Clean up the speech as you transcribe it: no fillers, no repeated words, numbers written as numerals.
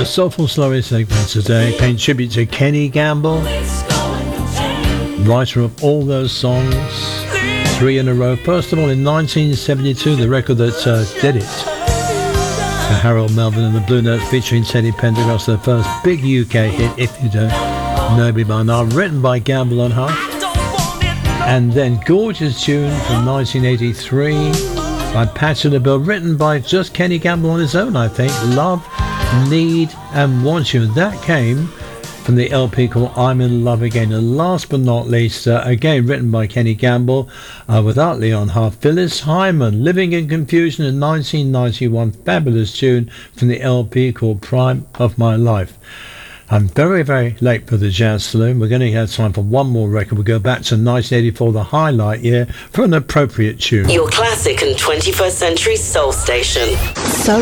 A soulful slowest segment today, paying tribute to Kenny Gamble, writer of all those songs, 3 in a row. First of all, in 1972, the record that did it for Harold Melvin and the Blue Notes, featuring Teddy Pendergrass, their first big UK hit, If You Don't Know Me By Now, written by Gamble and Huff. And then gorgeous tune from 1983 by Patti LaBelle, written by just Kenny Gamble on his own, I think, Love, Need and Want You. That came from the LP called I'm in Love Again. And last but not least, again written by Kenny Gamble without Leon Huff, Phyllis Hyman, Living in Confusion, in 1991, fabulous tune from the LP called Prime of My Life. I'm very, very late for the Jazz Saloon. We're going to have time for one more record. We'll go back to 1984, the highlight year, for an appropriate tune. Your classic and 21st century soul station.